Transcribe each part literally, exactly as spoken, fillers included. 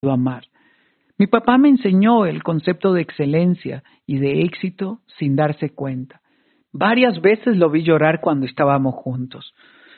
amar. Mi papá me enseñó el concepto de excelencia y de éxito sin darse cuenta. Varias veces lo vi llorar cuando estábamos juntos.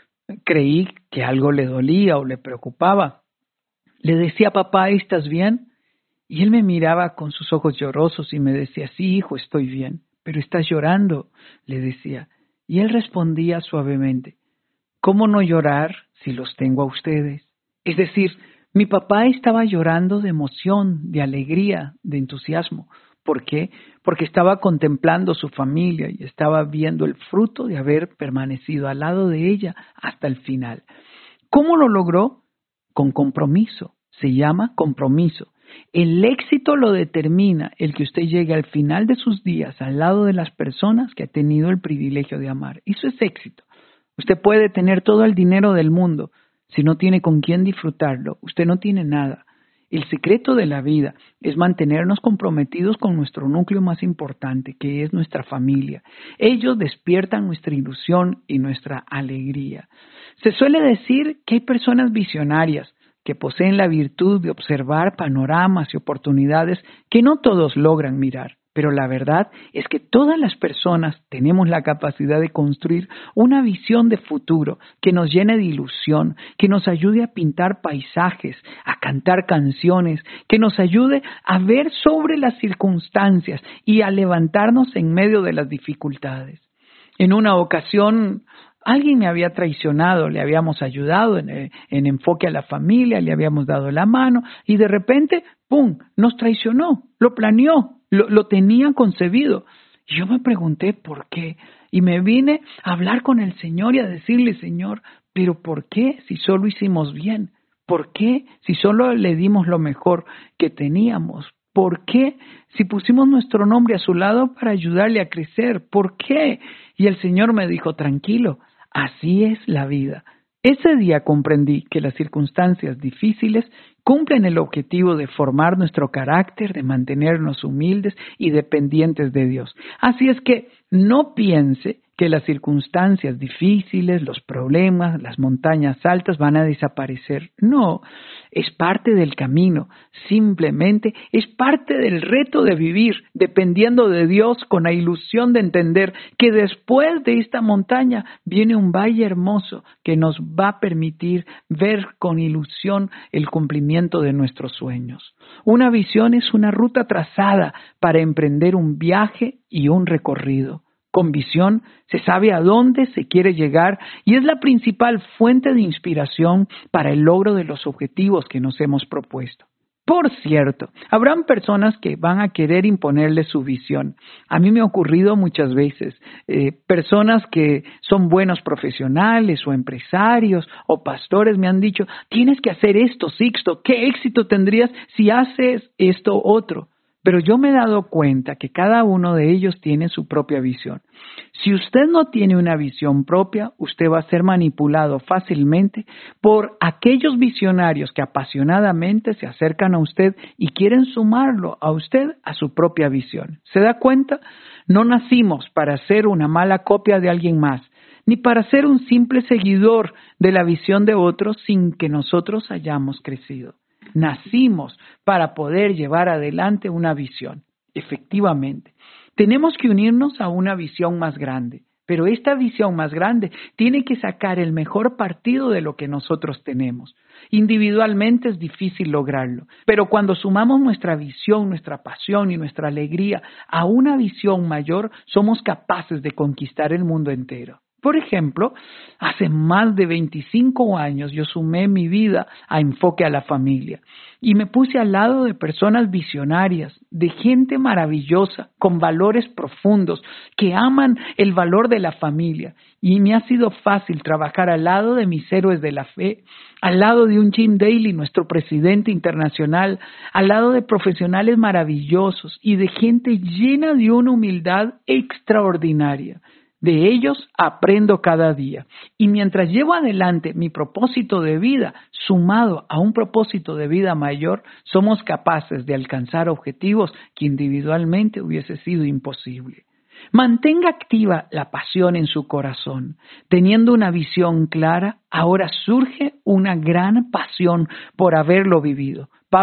Creí que algo le dolía o le preocupaba. Le decía, papá, ¿estás bien? Y él me miraba con sus ojos llorosos y me decía, sí, hijo, estoy bien, pero estás llorando, le decía. Y él respondía suavemente, ¿cómo no llorar si los tengo a ustedes? Es decir, mi papá estaba llorando de emoción, de alegría, de entusiasmo. ¿Por qué? Porque estaba contemplando su familia y estaba viendo el fruto de haber permanecido al lado de ella hasta el final. ¿Cómo lo logró? Con compromiso. Se llama compromiso. El éxito lo determina el que usted llegue al final de sus días al lado de las personas que ha tenido el privilegio de amar. Eso es éxito. Usted puede tener todo el dinero del mundo. Si no tiene con quién disfrutarlo, usted no tiene nada. El secreto de la vida es mantenernos comprometidos con nuestro núcleo más importante, que es nuestra familia. Ellos despiertan nuestra ilusión y nuestra alegría. Se suele decir que hay personas visionarias que poseen la virtud de observar panoramas y oportunidades que no todos logran mirar. Pero la verdad es que todas las personas tenemos la capacidad de construir una visión de futuro que nos llene de ilusión, que nos ayude a pintar paisajes, a cantar canciones, que nos ayude a ver sobre las circunstancias y a levantarnos en medio de las dificultades. En una ocasión, alguien me había traicionado, le habíamos ayudado en, en enfoque a la familia, le habíamos dado la mano y de repente, ¡pum!, nos traicionó, lo planeó. Lo, lo tenía concebido. Y yo me pregunté por qué. Y me vine a hablar con el Señor y a decirle, Señor, ¿pero por qué si solo hicimos bien? ¿Por qué si solo le dimos lo mejor que teníamos? ¿Por qué si pusimos nuestro nombre a su lado para ayudarle a crecer? ¿Por qué? Y el Señor me dijo, tranquilo, así es la vida. Ese día comprendí que las circunstancias difíciles cumplen el objetivo de formar nuestro carácter, de mantenernos humildes y dependientes de Dios. Así es que no piense que las circunstancias difíciles, los problemas, las montañas altas van a desaparecer. No, es parte del camino. Simplemente es parte del reto de vivir dependiendo de Dios con la ilusión de entender que después de esta montaña viene un valle hermoso que nos va a permitir ver con ilusión el cumplimiento de nuestros sueños. Una visión es una ruta trazada para emprender un viaje y un recorrido. Con visión se sabe a dónde se quiere llegar y es la principal fuente de inspiración para el logro de los objetivos que nos hemos propuesto. Por cierto, habrán personas que van a querer imponerle su visión. A mí me ha ocurrido muchas veces, eh, personas que son buenos profesionales o empresarios o pastores me han dicho, tienes que hacer esto, Sixto, ¿qué éxito tendrías si haces esto otro? Pero yo me he dado cuenta que cada uno de ellos tiene su propia visión. Si usted no tiene una visión propia, usted va a ser manipulado fácilmente por aquellos visionarios que apasionadamente se acercan a usted y quieren sumarlo a usted a su propia visión. ¿Se da cuenta? No nacimos para ser una mala copia de alguien más, ni para ser un simple seguidor de la visión de otros sin que nosotros hayamos crecido. Nacimos para poder llevar adelante una visión. Efectivamente, tenemos que unirnos a una visión más grande, pero esta visión más grande tiene que sacar el mejor partido de lo que nosotros tenemos. Individualmente es difícil lograrlo, pero cuando sumamos nuestra visión, nuestra pasión y nuestra alegría a una visión mayor, somos capaces de conquistar el mundo entero. Por ejemplo, hace más de veinticinco años yo sumé mi vida a Enfoque a la Familia y me puse al lado de personas visionarias, de gente maravillosa, con valores profundos, que aman el valor de la familia. Y me ha sido fácil trabajar al lado de mis héroes de la fe, al lado de un Jim Daly, nuestro presidente internacional, al lado de profesionales maravillosos y de gente llena de una humildad extraordinaria. De ellos aprendo cada día. Y mientras llevo adelante mi propósito de vida, sumado a un propósito de vida mayor, somos capaces de alcanzar objetivos que individualmente hubiese sido imposible. Mantenga activa la pasión en su corazón. Teniendo una visión clara, ahora surge una gran pasión por haberlo vivido. Pablo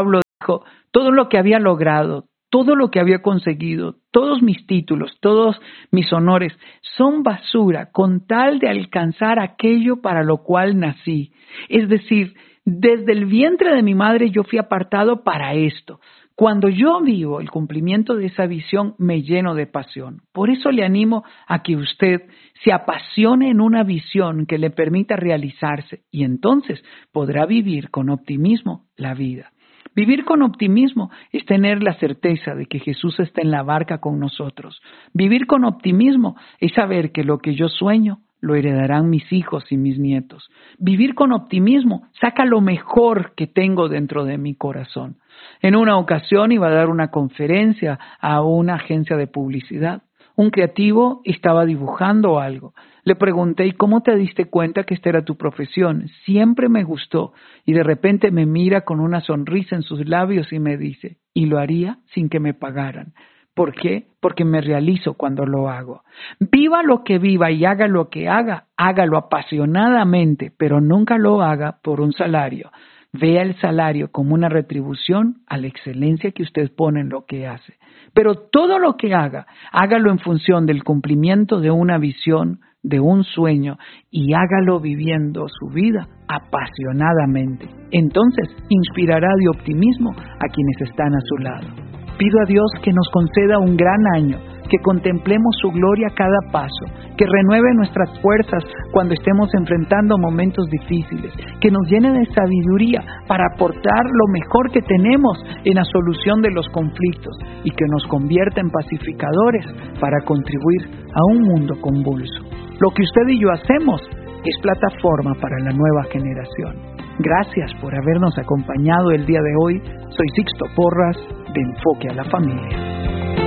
dijo, todo lo que había logrado, todo lo que había conseguido, todos mis títulos, todos mis honores, son basura con tal de alcanzar aquello para lo cual nací. Es decir, desde el vientre de mi madre yo fui apartado para esto. Cuando yo vivo el cumplimiento de esa visión, me lleno de pasión. Por eso le animo a que usted se apasione en una visión que le permita realizarse y entonces podrá vivir con optimismo la vida. Vivir con optimismo es tener la certeza de que Jesús está en la barca con nosotros. Vivir con optimismo es saber que lo que yo sueño lo heredarán mis hijos y mis nietos. Vivir con optimismo saca lo mejor que tengo dentro de mi corazón. En una ocasión iba a dar una conferencia a una agencia de publicidad. Un creativo estaba dibujando algo. Le pregunté, ¿y cómo te diste cuenta que esta era tu profesión? Siempre me gustó. Y de repente me mira con una sonrisa en sus labios y me dice, y lo haría sin que me pagaran. ¿Por qué? Porque me realizo cuando lo hago. Viva lo que viva y haga lo que haga, hágalo apasionadamente, pero nunca lo haga por un salario. Vea el salario como una retribución a la excelencia que usted pone en lo que hace. Pero todo lo que haga, hágalo en función del cumplimiento de una visión, de un sueño, y hágalo viviendo su vida apasionadamente. Entonces, inspirará de optimismo a quienes están a su lado. Pido a Dios que nos conceda un gran año, que contemplemos su gloria a cada paso, que renueve nuestras fuerzas cuando estemos enfrentando momentos difíciles, que nos llene de sabiduría para aportar lo mejor que tenemos en la solución de los conflictos y que nos convierta en pacificadores para contribuir a un mundo convulso. Lo que usted y yo hacemos es plataforma para la nueva generación. Gracias por habernos acompañado el día de hoy. Soy Sixto Porras, de Enfoque a la Familia.